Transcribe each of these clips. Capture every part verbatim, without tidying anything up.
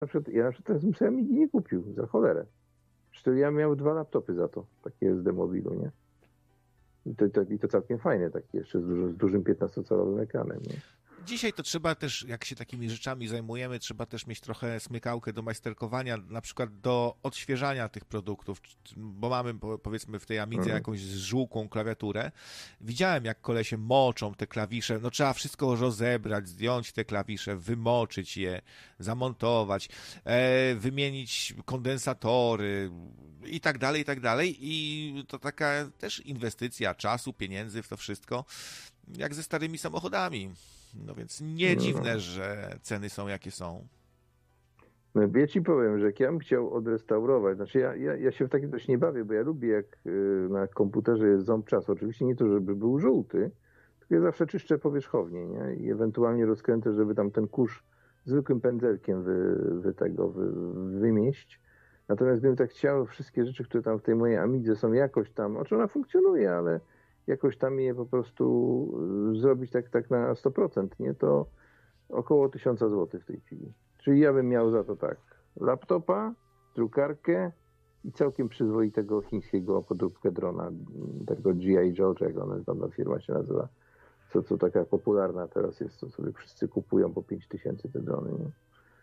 na przykład, ja na przykład teraz bym sobie Amigi nie kupił, za cholerę. Zresztą ja miał dwa laptopy za to, takie S D mobilu, nie? I to, to, i to całkiem fajne, takie jeszcze z, dużo, z dużym piętnastocalowym ekranem, nie? Dzisiaj to trzeba też, jak się takimi rzeczami zajmujemy, trzeba też mieć trochę smykałkę do majsterkowania, na przykład do odświeżania tych produktów, bo mamy powiedzmy w tej Amidze Mhm. jakąś żółką klawiaturę. Widziałem, jak kolesie moczą te klawisze, no trzeba wszystko rozebrać, zdjąć te klawisze, wymoczyć je, zamontować, e, wymienić kondensatory i tak dalej, i tak dalej. I to taka też inwestycja czasu, pieniędzy w to wszystko, jak ze starymi samochodami. No więc nie No. dziwne, że ceny są jakie są. No, ja ci powiem, że jak ja bym chciał odrestaurować, znaczy ja, ja, ja się w takie coś nie bawię, bo ja lubię jak y, na komputerze jest ząb czasu. Oczywiście nie to, żeby był żółty, tylko ja zawsze czyszczę powierzchownie, nie? I ewentualnie rozkręcę, żeby tam ten kurz zwykłym pędzelkiem wy, wy tego wy, wymieść. Natomiast gdybym tak chciał wszystkie rzeczy, które tam w tej mojej Amidze są jakoś tam, oczywiście ona funkcjonuje, ale jakoś tam je po prostu y, zrobić tak, tak na sto procent, nie? To około tysiąca złotych w tej chwili. Czyli ja bym miał za to tak, laptopa, drukarkę i całkiem przyzwoitego chińskiego podróbkę drona, tego G I. Joe, jak ona tam firma się nazywa, co, co taka popularna teraz jest, co sobie wszyscy kupują po pięć tysięcy te drony. Nie?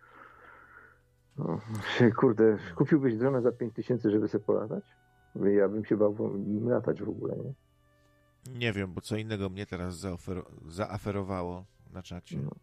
No, kurde, kupiłbyś drona za pięć tysięcy, żeby sobie polatać? Ja bym się bał nim latać w ogóle, nie? Nie wiem, bo co innego mnie teraz zaofer- zaaferowało na czacie. No.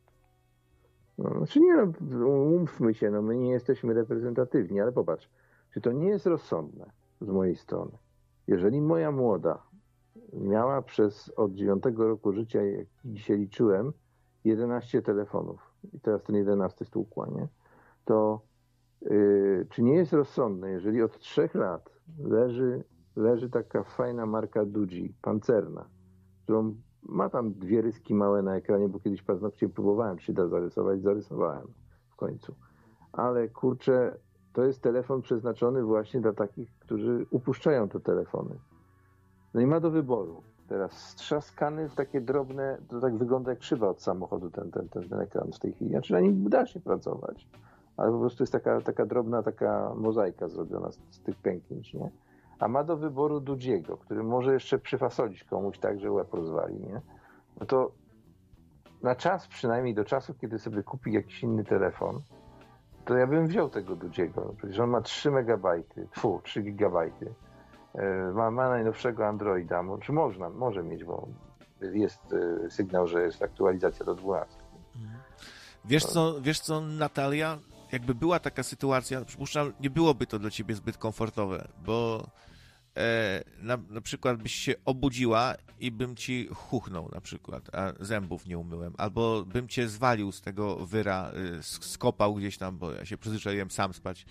No, znaczy nie, no, umówmy się, no my nie jesteśmy reprezentatywni, ale popatrz, czy to nie jest rozsądne z mojej strony? Jeżeli moja młoda miała przez od dziewiątego roku życia, jak dzisiaj liczyłem, jedenaście telefonów i teraz ten jedenasty stłukła, nie? To yy, czy nie jest rozsądne, jeżeli od trzech lat leży, leży taka fajna marka Duji, pancerna, którą ma tam dwie ryski małe na ekranie, bo kiedyś paznokciem próbowałem, czy się da zarysować, zarysowałem w końcu. Ale kurczę, to jest telefon przeznaczony właśnie dla takich, którzy upuszczają te telefony. No i ma do wyboru. Teraz strzaskany w takie drobne, to tak wygląda jak szyba od samochodu ten, ten, ten, ten ekran w tej chwili. Znaczy na nim da się pracować, ale po prostu jest taka, taka drobna taka mozaika zrobiona z, z tych pęknięć, nie? A ma do wyboru Dudziego, który może jeszcze przyfasolić komuś tak, że łeb rozwali, nie? No to na czas, przynajmniej do czasu, kiedy sobie kupi jakiś inny telefon, to ja bym wziął tego Dudziego. Przecież on ma trzy megabajty, tfu, trzy gigabajty. Ma, ma najnowszego Androida, czy można, może mieć, bo jest sygnał, że jest aktualizacja do dwunastki. Wiesz co, wiesz co, Natalia? Jakby była taka sytuacja, przypuszczam, nie byłoby to dla ciebie zbyt komfortowe, bo e, na, na przykład byś się obudziła i bym ci chuchnął na przykład, a zębów nie umyłem, albo bym cię zwalił z tego wyra, y, skopał gdzieś tam, bo ja się przyzwyczaiłem sam spać.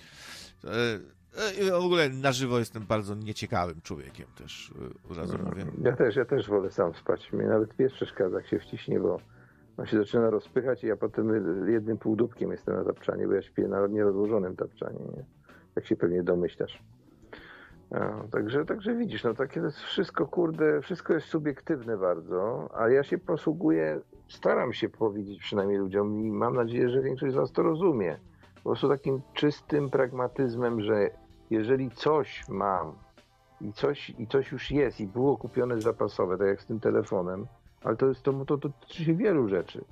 E, w ogóle na żywo jestem bardzo nieciekawym człowiekiem też, od razu mówię. Ja też, ja też wolę sam spać. Mnie nawet pies przeszkadza, jak się wciśnie, bo on się zaczyna rozpychać i ja potem jednym półdubkiem jestem na tapczanie, bo ja śpię na nierozłożonym tapczanie, nie? Jak się pewnie domyślasz. No, także, także widzisz, no takie jest wszystko, kurde, wszystko jest subiektywne bardzo, a ja się posługuję, staram się powiedzieć przynajmniej ludziom i mam nadzieję, że większość z was to rozumie. Po prostu takim czystym pragmatyzmem, że jeżeli coś mam i coś, i coś już jest i było kupione zapasowe, tak jak z tym telefonem, ale to jest to, to, to dotyczy wielu rzeczy.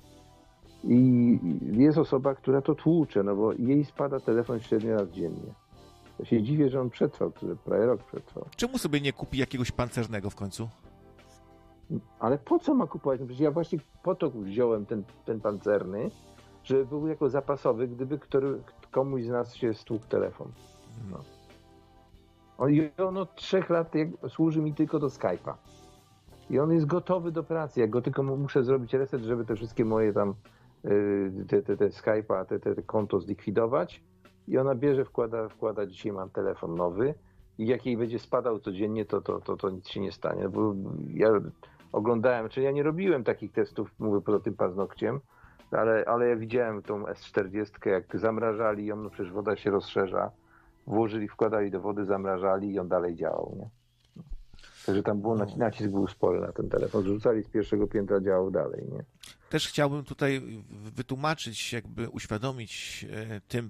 I jest osoba, która to tłucze, no bo jej spada telefon średnio raz dziennie. Ja się dziwię, że on przetrwał, który prawie rok przetrwał. Czemu sobie nie kupi jakiegoś pancernego w końcu? Ale po co ma kupować? No przecież ja właśnie po to wziąłem ten, ten pancerny, żeby był jako zapasowy, gdyby który, komuś z nas się stłukł telefon. No. On, I on od trzech lat jak, służy mi tylko do Skype'a. I on jest gotowy do pracy. Jak go tylko muszę zrobić reset, żeby te wszystkie moje tam yy, te, te, te Skype'a, te, te, te konto zlikwidować. I ona bierze, wkłada, wkłada, dzisiaj mam telefon nowy i jak jej będzie spadał codziennie, to, to, to, to nic się nie stanie. Bo ja oglądałem, czyli ja nie robiłem takich testów, mówię poza tym paznokciem, ale, ale ja widziałem tą S czterdzieści, jak zamrażali ją, no przecież woda się rozszerza, włożyli, wkładali do wody, zamrażali i on dalej działał, nie? Także tam było, nacisk był spory na ten telefon, rzucali z pierwszego piętra, działał dalej, nie? też chciałbym tutaj wytłumaczyć, jakby uświadomić tym